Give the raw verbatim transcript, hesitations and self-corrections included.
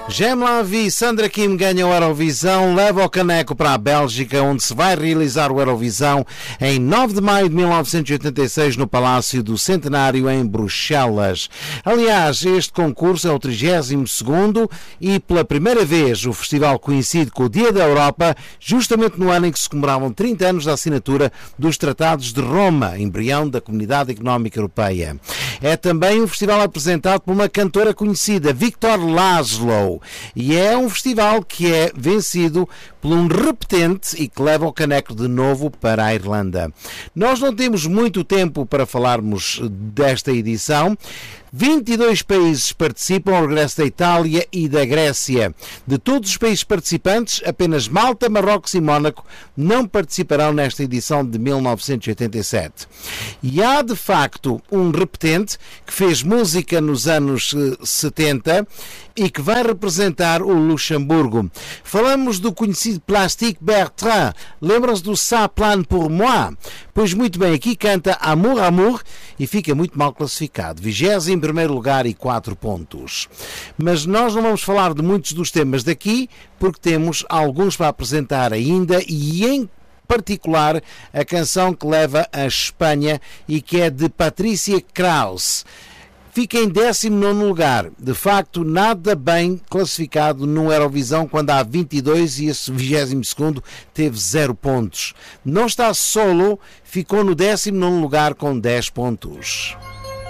Jem Lavi, Sandra Kim ganham o Eurovisão, leva o caneco para a Bélgica, onde se vai realizar o Eurovisão em nove de maio de mil novecentos e oitenta e seis no Palácio do Centenário em Bruxelas. Aliás, este concurso é o trigésimo segundo e pela primeira vez o festival coincide com o Dia da Europa, justamente no ano em que se comemoravam trinta anos da assinatura dos Tratados de Roma, embrião da Comunidade Económica Europeia. É também um festival apresentado por uma cantora conhecida, Victor Laszlo, e é um festival que é vencido por um repetente e que leva o caneco de novo para a Irlanda. Nós não temos muito tempo para falarmos desta edição. vinte e dois países participam ao regresso da Itália e da Grécia. De todos os países participantes, apenas Malta, Marrocos e Mónaco não participarão nesta edição de mil novecentos e oitenta e sete. E há, de facto, um repetente que fez música nos anos setenta e que vai representar o Luxemburgo. Falamos do conhecido Plastique Bertrand. Lembram-se do Ça plane pour moi? Pois muito bem, aqui canta Amour, Amour e fica muito mal classificado. vigésimo primeiro lugar e quatro pontos. Mas nós não vamos falar de muitos dos temas daqui, porque temos alguns para apresentar ainda e em particular a canção que leva a Espanha e que é de Patricia Kraus. Fica em décimo nono lugar. De facto, nada bem classificado no Eurovisão quando há vinte e dois e esse vigésimo segundo teve zero pontos. Não está solo, ficou no décimo nono lugar com dez pontos.